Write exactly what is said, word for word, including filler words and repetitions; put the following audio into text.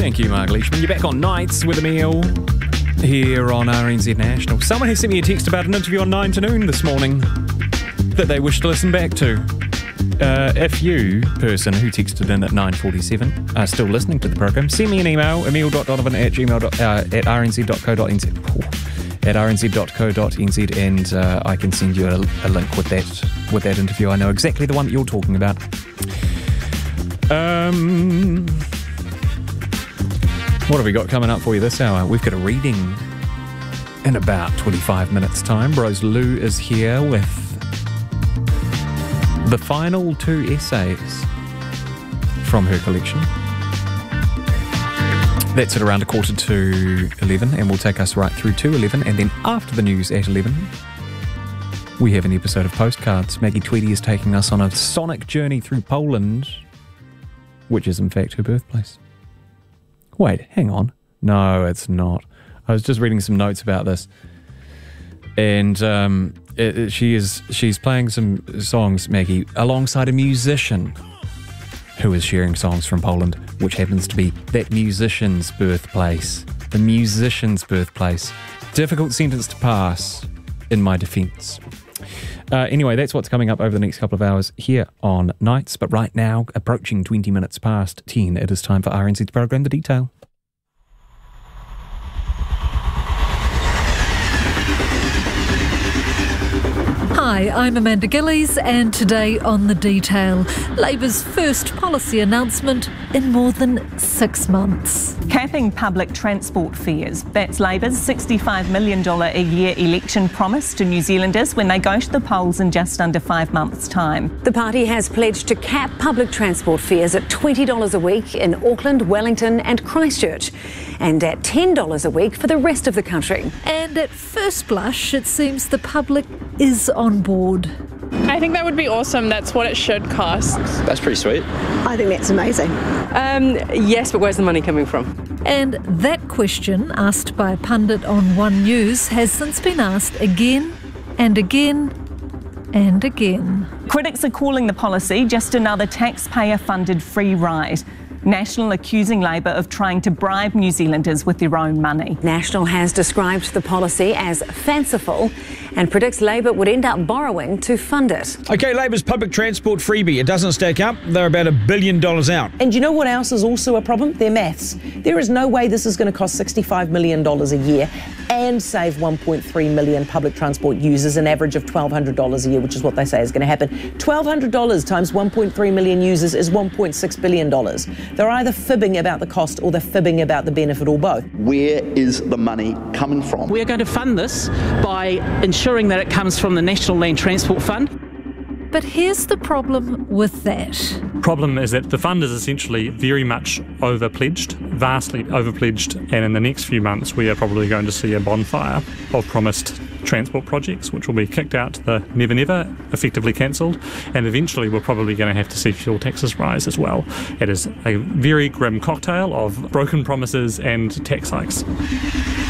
Thank you, Mark Leishman. You're back on Nights with Emil here on R N Z National. Someone has sent me a text about an interview on nine to noon this morning that they wish to listen back to. Uh, if you, person who texted in at nine forty-seven, are still listening to the program, send me an email, emil dot donovan at gmail dot, uh, at r n z dot co dot n z. Oh, at r n z dot co dot n z, and uh, I can send you a, a link with that with that interview. I know exactly the one that you're talking about. Um, what have we got coming up for you this hour? We've got a reading in about twenty-five minutes' time. Rose Lou is here with the final two essays from her collection. That's at around a quarter to eleven, and will take us right through to eleven. And then after the news at eleven, we have an episode of Postcards. Maggie Tweedy is taking us on a sonic journey through Poland, which is in fact her birthplace. Wait, hang on. No, it's not. I was just reading some notes about this, and um, it, it, she is she's playing some songs, Maggie, alongside a musician who is sharing songs from Poland, which happens to be that musician's birthplace. The musician's birthplace. Difficult sentence to pass, in my defence. Uh, anyway, that's what's coming up over the next couple of hours here on Nights. But right now, approaching twenty minutes past ten, it is time for R N Z's program, The Detail. Hi, I'm Amanda Gillies, and today on The Detail, Labour's first policy announcement in more than six months. Capping public transport fares. That's Labour's sixty-five million dollars a year election promise to New Zealanders when they go to the polls in just under five months' time. The party has pledged to cap public transport fares at twenty dollars a week in Auckland, Wellington and Christchurch, and at ten dollars a week for the rest of the country. And at first blush, it seems the public is on board. I think that would be awesome. That's what it should cost. That's pretty sweet. I think that's amazing. Um, yes, but where's the money coming from? And that question, asked by a pundit on One News, has since been asked again and again and again. Critics are calling the policy just another taxpayer-funded free ride. National accusing Labour of trying to bribe New Zealanders with their own money. National has described the policy as fanciful and predicts Labour would end up borrowing to fund it. OK, Labour's public transport freebie, it doesn't stack up. They're about a billion dollars out. And you know what else is also a problem? Their maths. There is no way this is going to cost sixty-five million dollars a year and save one point three million public transport users, an average of twelve hundred dollars a year, which is what they say is going to happen. twelve hundred dollars times one point three million users is one point six billion dollars. They're either fibbing about the cost or they're fibbing about the benefit, or both. Where is the money coming from? We're going to fund this by ensuring that it comes from the National Land Transport Fund. But here's the problem with that. Problem is that the fund is essentially very much over-pledged, vastly over-pledged, and in the next few months we are probably going to see a bonfire of promised transport projects which will be kicked out to the never never, effectively cancelled, and eventually we're probably going to have to see fuel taxes rise as well. It is a very grim cocktail of broken promises and tax hikes.